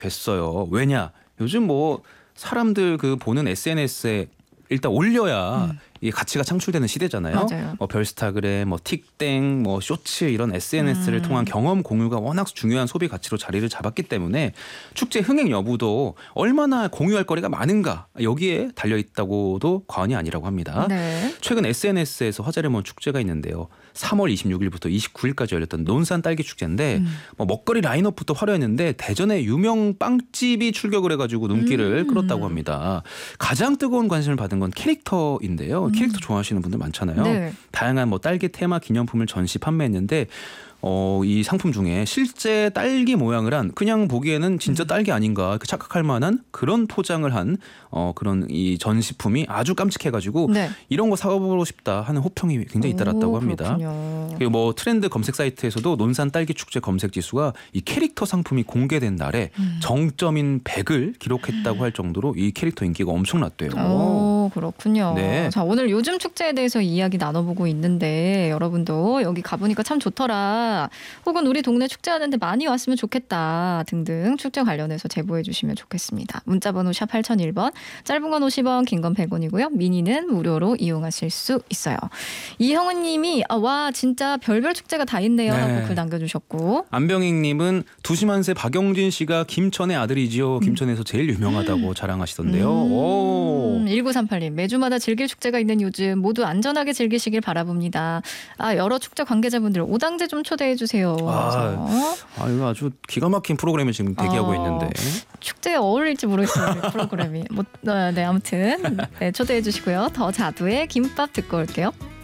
됐어요. 왜냐? 요즘 뭐 사람들 그 보는 SNS에 일단 올려야 이 가치가 창출되는 시대잖아요. 맞아요. 뭐 별스타그램, 뭐 틱땡, 뭐 쇼츠 이런 SNS를 통한 경험 공유가 워낙 중요한 소비 가치로 자리를 잡았기 때문에 축제 흥행 여부도 얼마나 공유할 거리가 많은가 여기에 달려 있다고도 과언이 아니라고 합니다. 네. 최근 SNS에서 화제를 모은 축제가 있는데요. 3월 26일부터 29일까지 열렸던 논산 딸기 축제인데 뭐 먹거리 라인업부터 화려했는데 대전의 유명 빵집이 출격을 해가지고 눈길을 끌었다고 합니다. 가장 뜨거운 관심을 받은 건 캐릭터인데요. 캐릭터 좋아하시는 분들 많잖아요. 네. 다양한 뭐 딸기 테마 기념품을 전시 판매했는데 이 상품 중에 실제 딸기 모양을 한 그냥 보기에는 진짜 딸기 아닌가 이렇게 착각할 만한 그런 포장을 한 그런 이 전시품이 아주 깜찍해가지고 네. 이런 거 사보고 싶다 하는 호평이 굉장히 잇따랐다고 합니다. 그렇군요. 그리고 뭐 트렌드 검색 사이트에서도 논산 딸기 축제 검색 지수가 이 캐릭터 상품이 공개된 날에 정점인 100을 기록했다고 할 정도로 이 캐릭터 인기가 엄청났대요. 오, 그렇군요. 네. 자, 오늘 요즘 축제에 대해서 이야기 나눠보고 있는데 여러분도 여기 가보니까 참 좋더라. 혹은 우리 동네 축제하는데 많이 왔으면 좋겠다 등등 축제 관련해서 제보해 주시면 좋겠습니다. 문자번호 샵 8001번, 짧은 건 50원, 긴 건 100원이고요. 미니는 무료로 이용하실 수 있어요. 이형은 님이 와 진짜 별별 축제가 다 있네요 하고 글 남겨주셨고, 안병익님은 두시만세 박영진 씨가 김천의 아들이지요. 김천에서 제일 유명하다고 자랑하시던데요. 1938님 매주마다 즐길 축제가 있는 요즘 모두 안전하게 즐기시길 바라봅니다. 여러 축제 관계자분들 오당제 좀 초대해 주세요. 이거 아주 기가 막힌 프로그램을 지금 대기하고 있는데 축제에 어울릴지 모르겠어요. 우리 프로그램이. 네, 아무튼 초대해 주시고요. 더 자두의 김밥 듣고 올게요.